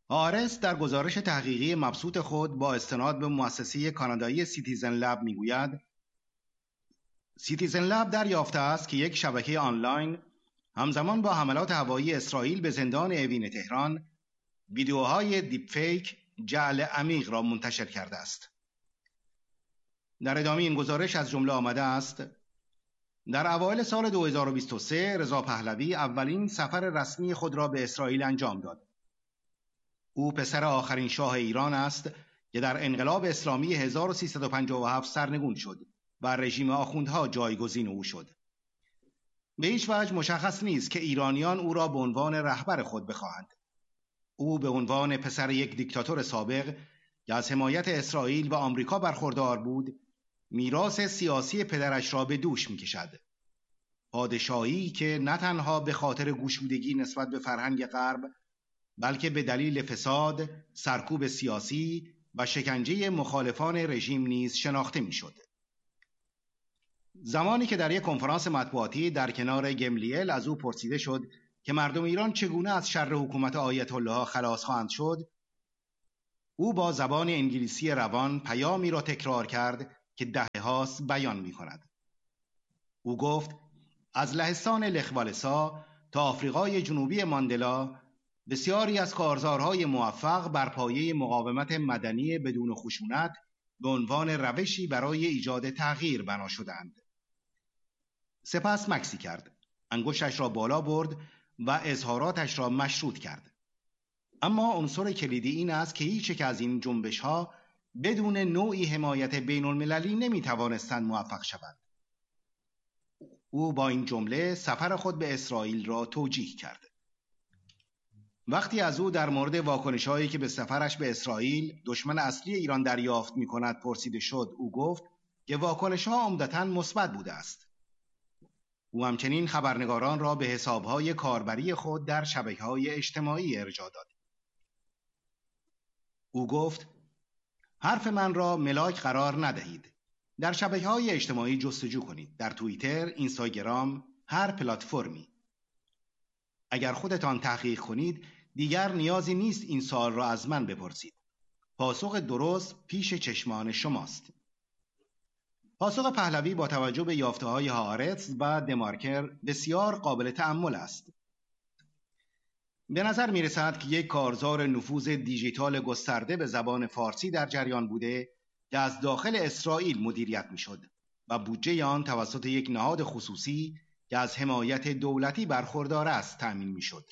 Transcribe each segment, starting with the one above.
هارس در گزارش تحقیقی مبسوط خود با استناد به مؤسسه کانادایی سیتیزن لب میگوید سیتیزن لب دریافته است که یک شبکه آنلاین همزمان با حملات هوایی اسرائیل به زندان اوین تهران ویدیوهای دیپ فیک جعل عمیق را منتشر کرده است. در ادامه این گزارش از جمله آمده است در اوایل سال 2023 رضا پهلوی اولین سفر رسمی خود را به اسرائیل انجام داد. او پسر آخرین شاه ایران است که در انقلاب اسلامی 1357 سرنگون شد و رژیم آخوندها جایگزین او شد. به هیچ وجه مشخص نیست که ایرانیان او را به عنوان رهبر خود بخواهند. او به عنوان پسر یک دیکتاتور سابق که از حمایت اسرائیل و آمریکا برخوردار بود، میراث سیاسی پدرش را به دوش می‌کشد. پادشاهی که نه تنها به خاطر گشودگی نسبت به فرهنگ غرب، بلکه به دلیل فساد، سرکوب سیاسی و شکنجه مخالفان رژیم نیز شناخته می‌شد. زمانی که در یک کنفرانس مطبوعاتی در کنار گملیل از او پرسیده شد که مردم ایران چگونه از شر حکومت آیت الله خلاص خواهند شد، او با زبان انگلیسی روان پیامی را تکرار کرد که دهه‌هاست بیان می‌کند. او گفت از لهستان لخوالسا تا آفریقای جنوبی ماندلا بسیاری از کارزارهای موفق بر پایه مقاومت مدنی بدون خشونت به عنوان روشی برای ایجاد تغییر بنا شدند. سپس مکسی کرد، انگشتش را بالا برد و اظهاراتش را مشروط کرد. اما عنصر کلیدی این است که هیچ یک از این جنبش‌ها بدون نوعی حمایت بین المللی نمی‌توانستند موفق شوند. او با این جمله سفر خود به اسرائیل را توجیه کرد. وقتی از او در مورد واکنش‌هایی که به سفرش به اسرائیل، دشمن اصلی ایران دریافت می‌کند پرسیده شد، او گفت که واکنش‌ها عمدتاً مثبت بوده است. او همچنین خبرنگاران را به حساب‌های کاربری خود در شبکه‌های اجتماعی ارجاع داد. او گفت حرف من را ملاک قرار ندهید. در شبکه‌های اجتماعی جستجو کنید. در توییتر، اینستاگرام، هر پلتفرمی. اگر خودتان تحقیق کنید، دیگر نیازی نیست این سوال را از من بپرسید. پاسخ درست پیش چشمان شماست. پاسخ پهلوی با توجه به یافته‌های هآرتز و دمارکر بسیار قابل تأمل است. به نظر می رسد که یک کارزار نفوذ دیجیتال گسترده به زبان فارسی در جریان بوده که از داخل اسرائیل مدیریت می شد و بودجه آن توسط یک نهاد خصوصی که از حمایت دولتی برخوردار است تأمین می شد.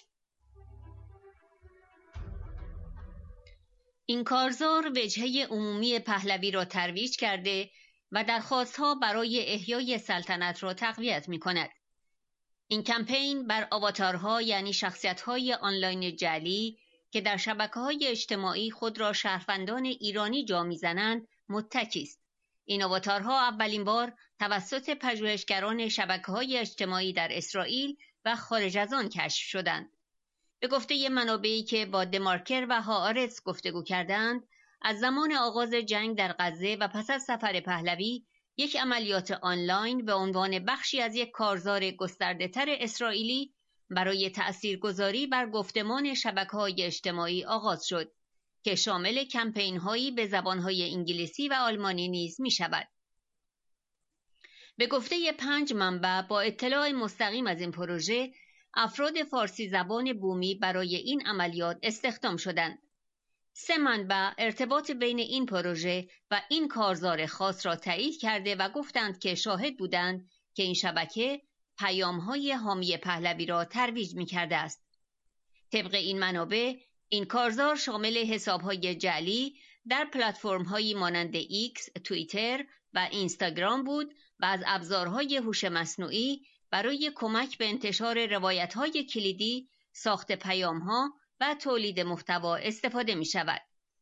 این کارزار وجهه عمومی پهلوی را ترویج کرده و درخواستها برای احیای سلطنت را تقویت می کند. این کمپین بر آواتارها یعنی شخصیت‌های آنلاین جعلی که در شبکه‌های اجتماعی خود را شهروندان ایرانی جا می‌زنند متکی است. این آواتارها اولین بار توسط پژوهشگران شبکه‌های اجتماعی در اسرائیل و خارج از آن کشف شدند. به گفته منابعی که با دمارکر و هآرتز گفتگو کردند، از زمان آغاز جنگ در غزه و پس از سفر پهلوی، یک عملیات آنلاین به عنوان بخشی از یک کارزار گسترده‌تر اسرائیلی برای تأثیرگذاری بر گفتمان شبکه‌های اجتماعی آغاز شد که شامل کمپین‌هایی به زبان‌های انگلیسی و آلمانی نیز می‌شود. به گفته 5 منبع با اطلاع مستقیم از این پروژه، افراد فارسی زبان بومی برای این عملیات استخدام شدند. 3 منبع ارتباط بین این پروژه و این کارزار خاص را تایید کرده و گفتند که شاهد بودند که این شبکه پیام‌های حامی پهلوی را ترویج می‌کرده است. طبق این منابع، این کارزار شامل حساب‌های جعلی در پلتفرم‌هایی مانند ایکس، توییتر و اینستاگرام بود و از ابزارهای هوش مصنوعی برای کمک به انتشار روایت‌های کلیدی، ساخت پیام‌ها و تولید محتوا استفاده می‌شود.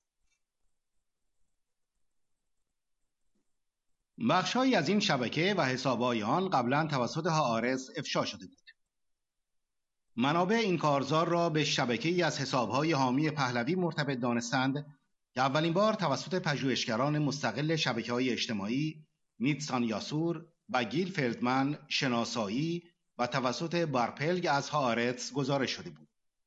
بخش‌هایی از این شبکه و حساب‌های آن قبلا توسط هآرتز افشا شده بود. منابع این کارزار را به شبکه‌ای از حساب‌های حامی پهلوی مرتبط دانستند که اولین بار توسط پژوهشگران مستقل شبکه‌های اجتماعی نیتسان یاسور و گیل فلدمن شناسایی و توسط بارپلگ از هآرتز گزارش شده بود.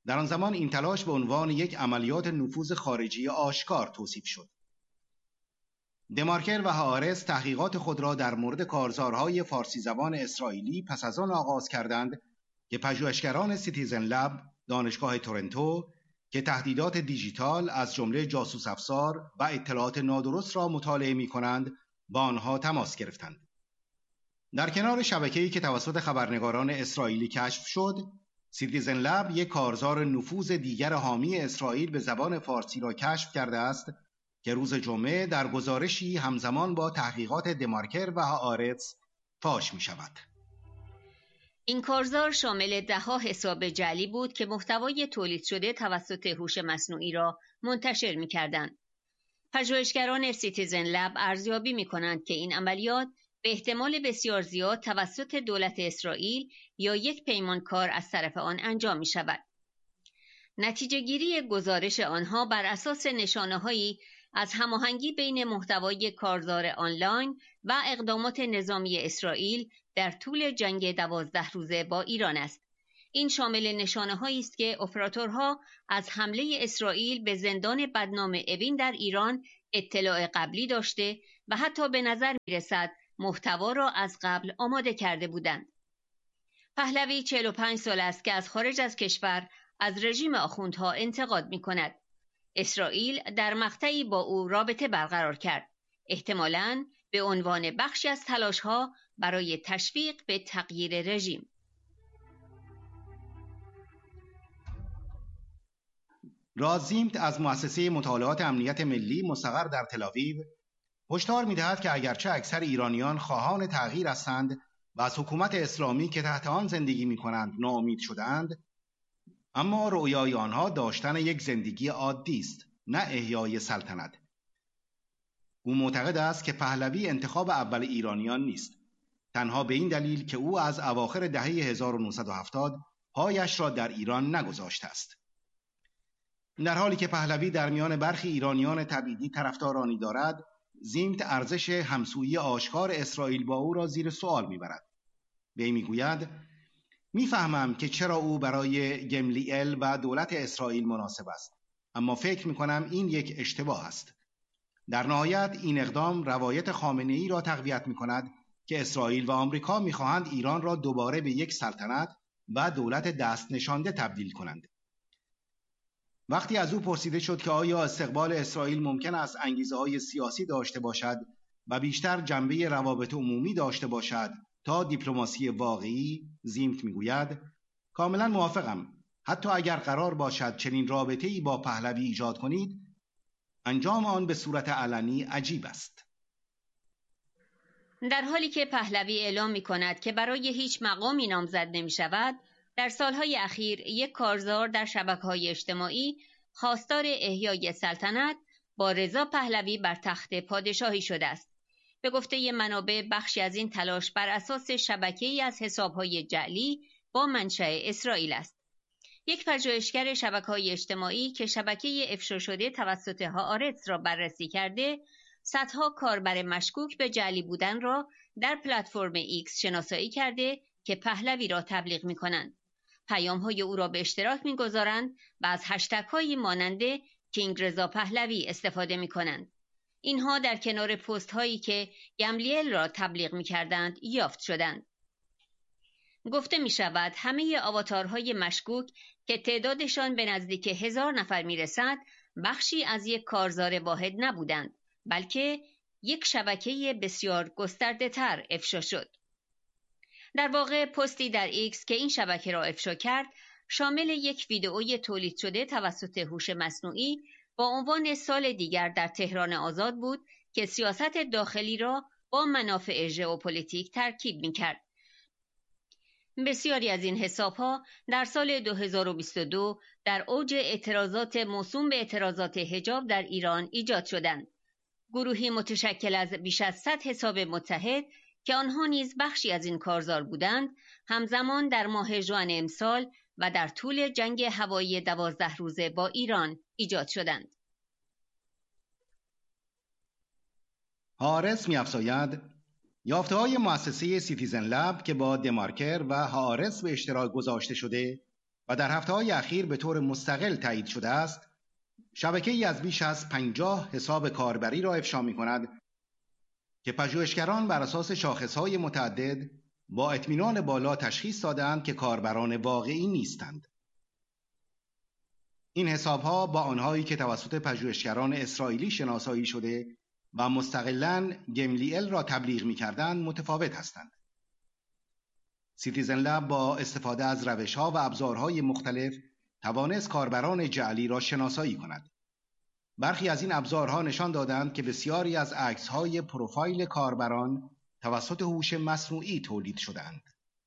در آن زمان این تلاش به عنوان یک عملیات نفوذ خارجی آشکار توصیف شد. دمارکر و هآرتس تحقیقات خود را در مورد کارزارهای فارسی زبان اسرائیلی پس از آن آغاز کردند که پژوهشگران سیتیزن لب دانشگاه تورنتو که تهدیدات دیجیتال از جمله جاسوس افزار و اطلاعات نادرست را مطالعه می‌کنند با آنها تماس گرفتند. در کنار شبکه‌ای که توسط خبرنگاران اسرائیلی کشف شد، سیتیزن لب یک کارزار نفوذ دیگر حامی اسرائیل به زبان فارسی را کشف کرده است که روز جمعه در گزارشی همزمان با تحقیقات دمارکر و هآرتس فاش می‌شود. این کارزار شامل ده‌ها حساب جعلی بود که محتوای تولید شده توسط هوش مصنوعی را منتشر می‌کردند. پژوهشگران سیتیزن لب ارزیابی می‌کنند که این عملیات به احتمال بسیار زیاد توسط دولت اسرائیل یا یک پیمانکار از طرف آن انجام می‌شود. نتیجه گیری گزارش آنها بر اساس نشانه‌هایی از هماهنگی بین محتوای کارزار آنلاین و اقدامات نظامی اسرائیل در طول جنگ 12 روزه با ایران است. این شامل نشانه‌هایی است که اپراتورها از حمله اسرائیل به زندان بدنام اوین در ایران اطلاع قبلی داشته و حتی به نظر می‌رسد محتوا را از قبل آماده کرده بودند. پهلوی 45 سال است که از خارج از کشور از رژیم آخوندها انتقاد می‌کند. اسرائیل در مقطعی با او رابطه برقرار کرد، احتمالاً به عنوان بخشی از تلاش‌ها برای تشویق به تغییر رژیم. راد زیمت از مؤسسه مطالعات امنیت ملی مستقر در تل‌آویو هشدار می‌دهد که اگرچه اکثر ایرانیان خواهان تغییر هستند و از حکومت اسلامی که تحت آن زندگی می‌کنند ناامید شدند، اما رؤیای آنها داشتن یک زندگی عادی است، نه احیای سلطنت. او معتقد است که پهلوی انتخاب اول ایرانیان نیست، تنها به این دلیل که او از اواخر دهه 1970 پایش را در ایران نگذاشته است. در حالی که پهلوی در میان برخی ایرانیان تبعیدی طرفدارانی دارد، زیمت ارزش همسویی آشکار اسرائیل با او را زیر سوال میبرد. وی میگوید: میفهمم که چرا او برای گملیل و دولت اسرائیل مناسب است، اما فکر میکنم این یک اشتباه است. در نهایت این اقدام روایت خامنه‌ای را تقویت میکند که اسرائیل و آمریکا میخواهند ایران را دوباره به یک سلطنت و دولت دست نشانده تبدیل کنند. وقتی از او پرسیده شد که آیا استقبال اسرائیل ممکن است انگیزه‌های سیاسی داشته باشد و بیشتر جنبه روابط عمومی داشته باشد تا دیپلماسی واقعی، زیمت میگوید: کاملا موافقم. حتی اگر قرار باشد چنین رابطه‌ای با پهلوی ایجاد کنید، انجام آن به صورت علنی عجیب است. در حالی که پهلوی اعلام می‌کند که برای هیچ مقامی نامزد نمی‌شود، در سالهای اخیر یک کارزار در شبکه‌های اجتماعی خواستار احیای سلطنت با رضا پهلوی بر تخت پادشاهی شده است. به گفته منابع بخشی از این تلاش بر اساس شبکه‌ای از حساب‌های جعلی با منشأ اسرائیل است. یک پژوهشگر شبکه‌های اجتماعی که شبکه افشا شده توسط هآرتس را بررسی کرده، صدها کاربر مشکوک به جعلی بودن را در پلتفرم ایکس شناسایی کرده که پهلوی را تبلیغ می‌کنند. پیام‌های او را به اشتراک می‌گذارند و از هشتگ‌هایی مانند کینگ رضا پهلوی استفاده می‌کنند. اینها در کنار پست‌هایی که گملیل را تبلیغ می‌کردند یافت شدند. گفته می‌شود همه آواتارهای مشکوک که تعدادشان به نزدیک 1000 نفر می‌رسد، بخشی از یک کارزار واحد نبودند، بلکه یک شبکه بسیار گسترده‌تر افشا شد. در واقع پستی در ایکس که این شبکه را افشا کرد، شامل یک ویدئوی تولید شده توسط هوش مصنوعی با عنوان سال دیگر در تهران آزاد بود که سیاست داخلی را با منافع ژئوپلیتیک ترکیب می‌کرد. بسیاری از این حساب‌ها در سال 2022 در اوج اعتراضات موسوم به اعتراضات حجاب در ایران ایجاد شدند. گروهی متشکل از بیش از 100 حساب متحد که آنها نیز بخشی از این کارزار بودند، همزمان در ماه ژوئن امسال و در طول جنگ هوایی 12 روزه با ایران ایجاد شدند. هآرتس می‌افزاید: یافته‌های مؤسسه سیتیزن لب که با دمارکر و هآرتس به اشتراک گذاشته شده و در هفته‌های اخیر به طور مستقل تایید شده است، شبکه‌ای از بیش از 50 حساب کاربری را افشا می‌کند که پژوهشگران بر اساس شاخص‌های متعدد با اطمینان بالا تشخیص دادند که کاربران واقعی نیستند. این حساب‌ها با آنهایی که توسط پژوهشگران اسرائیلی شناسایی شده و مستقلاً گملیل را تبلیغ می‌کردند متفاوت هستند. سیتیزن لب با استفاده از روش‌ها و ابزارهای مختلف توانست کاربران جعلی را شناسایی کند. برخی از این ابزارها نشان دادند که بسیاری از عکس‌های پروفایل کاربران توسط هوش مصنوعی تولید شده‌اند.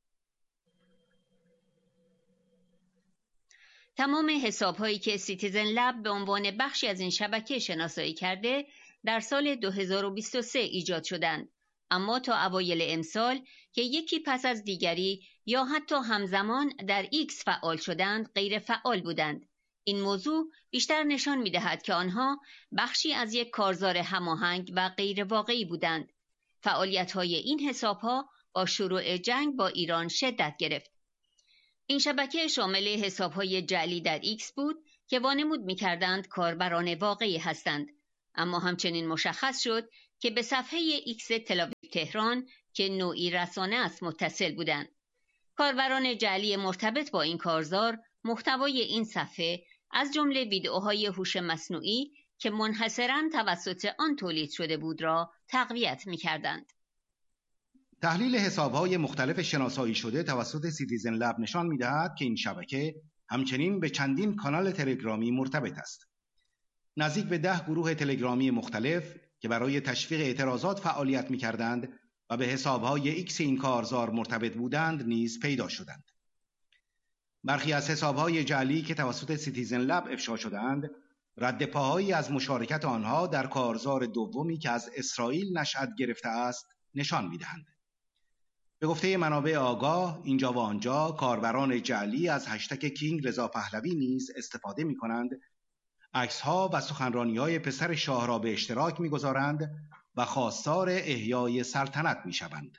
تمام حساب‌هایی که سیتیزن لب به عنوان بخشی از این شبکه شناسایی کرده در سال 2023 ایجاد شدند، اما تا اوایل امسال که یکی پس از دیگری یا حتی همزمان در ایکس فعال شدند غیر فعال بودند. این موضوع بیشتر نشان می‌دهد که آنها بخشی از یک کارزار هماهنگ و غیر واقعی بودند. فعالیت‌های این حساب‌ها با شروع جنگ با ایران شدت گرفت. این شبکه شامل حساب‌های جعلی در ایکس بود که وانمود می‌کردند کاربران واقعی هستند، اما همچنین مشخص شد که به صفحه ایکس تل‌آویو تهران که نوعی رسانه است متصل بودند. کاربران جعلی مرتبط با این کارزار محتوای این صفحه از جمله ویدئوهای هوش مصنوعی که منحصراً توسط آن تولید شده بود را تقویت می‌کردند. تحلیل حساب‌های مختلف شناسایی شده توسط سیتیزن لب نشان می‌دهد که این شبکه همچنین به چندین کانال تلگرامی مرتبط است. نزدیک به 10 گروه تلگرامی مختلف که برای تشویق اعتراضات فعالیت می‌کردند و به حساب‌های ایکس این کارزار مرتبط بودند نیز پیدا شدند. برخی از حساب‌های جعلی که توسط سیتیزن لب افشا شدند، رد پاهایی از مشارکت آنها در کارزار دومی که از اسرائیل نشأت گرفته است نشان می‌دهند. به گفته منابع آگاه، اینجا و آنجا کاربران جعلی از هشتگ کینگ رضا پهلوی نیز استفاده می‌کنند، عکس‌ها و سخنرانی‌های پسر شاه را به اشتراک می‌گذارند و خواستار احیای سلطنت می‌شوند.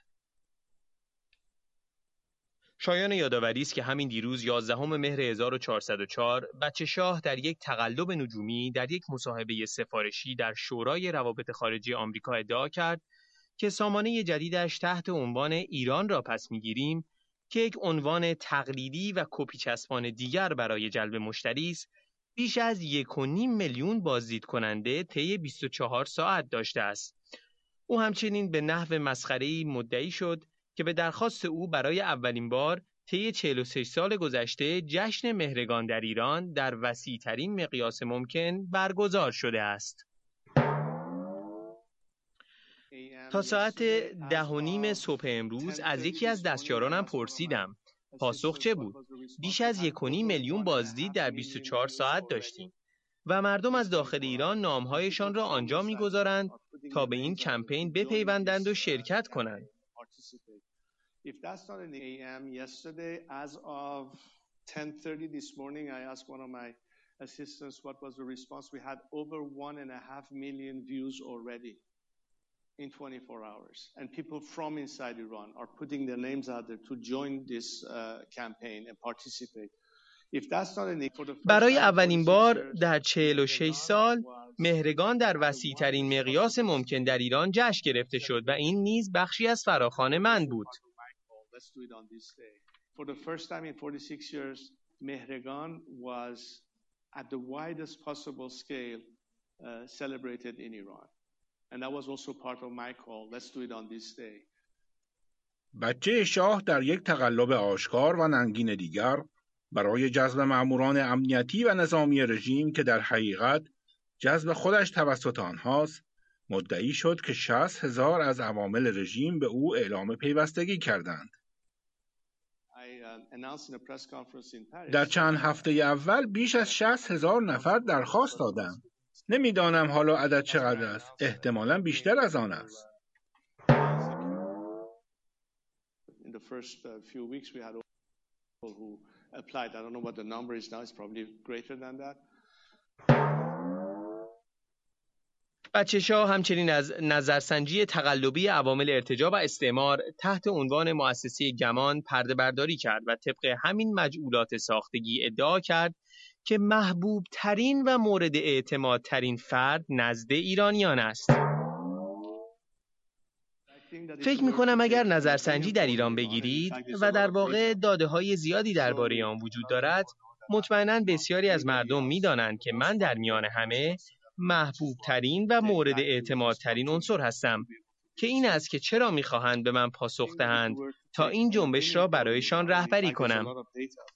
شایان یادآوری است که همین دیروز 11 مهر 1404 بچه شاه در یک تقلب نجومی در یک مصاحبه سفارشی در شورای روابط خارجه آمریکا ادعا کرد که سامانه جدیدش تحت عنوان ایران را پس می‌گیریم که یک عنوان تقلیدی و کپی چسبان دیگر برای جلب مشتری است، بیش از 1.5 میلیون بازدید کننده طی 24 ساعت داشته است. او همچنین به نحو مسخره‌ای مدعی شد که به درخواست او برای اولین بار طی 46 سال گذشته جشن مهرگان در ایران در وسیع‌ترین مقیاس ممکن برگزار شده است. تا ساعت 10:30 صبح امروز از یکی از دستیارانم پرسیدم پاسخ چه بود؟ بیش از 1.5 میلیون بازدید در 24 ساعت داشتیم و مردم از داخل ایران نامهایشان را آنجا می‌گذارند تا به این کمپین بپیوندند و شرکت کنند. If that's not an AM, yesterday, as of 10:30 this morning, I asked one of my assistants what was the response. We had over 1.5 million views already in 24 hours. And people from inside Iran are putting their names out there to join this campaign and participate. برای اولین بار در 46 سال مهرگان در وسیع‌ترین مقیاس ممکن در ایران جشن گرفته شد و این نیز بخشی از فراخوان من بود. For the first time in 46 years, Mehregan was at the widest possible scale celebrated in Iran. And that was also part of my call. Let's do it on this day. بچه شاه در یک تقلب آشکار و ننگین دیگر برای جذب ماموران امنیتی و نظامی رژیم که در حقیقت جذب خودش توسط آنهاست، مدعی شد که 60,000 از عوامل رژیم به او اعلام پیوستگی کردند. در چند هفته اول بیش از 60,000 نفر درخواست دادند. نمیدانم حالا عدد چقدر است. احتمالاً بیشتر از آن است. In the first few weeks we had people who applied. I don't know what the number is now. It's probably greater than that. بچه شاه همچنین از نظرسنجی تقلبی عوامل ارتجاع و استعمار تحت عنوان مؤسسه گمان پرده برداری کرد و طبق همین مجعولات ساختگی ادعا کرد که محبوب ترین و مورد اعتماد ترین فرد نزد ایرانیان است. فکر می‌کنم اگر نظرسنجی در ایران بگیرید و در واقع داده‌های زیادی درباره آن وجود دارد، مطمئناً بسیاری از مردم می‌دانند که من در میان همه محبوب ترین و مورد اعتماد ترین عنصر هستم، که این است که چرا می‌خواهند به من پاسخ دهند تا این جنبش را برایشان رهبری کنم.